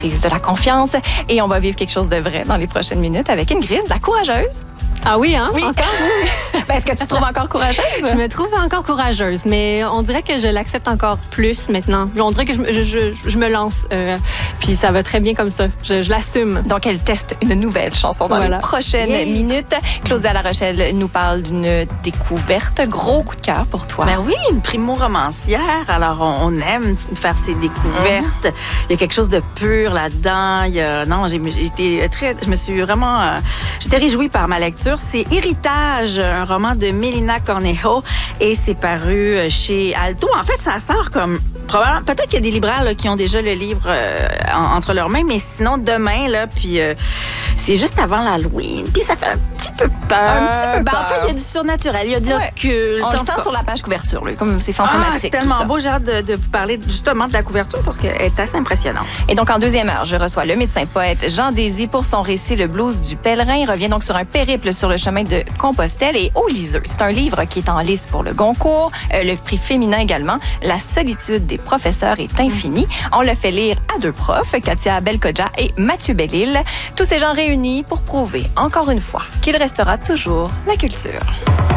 de la confiance. Et on va vivre quelque chose de vrai dans les prochaines minutes avec Ingrid, la courageuse. Ah oui, hein? Oui. Encore? Ben, est-ce que tu te trouves encore courageuse? Je me trouve encore courageuse, mais on dirait que je l'accepte encore plus maintenant. On dirait que je me lance, puis ça va très bien comme ça. Je l'assume. Donc, elle teste une nouvelle chanson dans les prochaines minutes. Claudia La Rochelle nous parle d'une découverte. Gros coup de cœur pour toi. Ben oui, une primo-romancière. Alors, on aime faire ces découvertes. Il y a quelque chose de pur là-dedans. Je me suis vraiment... j'étais réjouie par ma lecture. C'est Héritage, un roman de Melina Cornejo, et c'est paru chez Alto. En fait, ça sort comme... Probablement, peut-être qu'il y a des libraires là, qui ont déjà le livre entre leurs mains, mais sinon, demain, là, puis c'est juste avant l'Halloween. Puis ça fait un petit peu peur. Un petit peu peur. En fait, il y a du surnaturel, il y a de l'occulte. On le sent sur la page couverture, là, comme c'est fantomatique. C'est tellement beau. J'ai hâte de vous parler justement de la couverture parce qu'elle est assez impressionnante. Et donc, en deuxième heure, je reçois le médecin poète Jean Désy pour son récit Le blues du pèlerin. Il revient donc sur un périple sur le chemin de Compostelle et aux liseux. C'est un livre qui est en lice pour le Goncourt, le prix féminin également. La solitude des professeurs est infinie. On le fait lire à deux profs, Katia Belkodja et Mathieu Bellil. Tous ces gens réunis pour prouver, encore une fois, qu'il restera toujours la culture.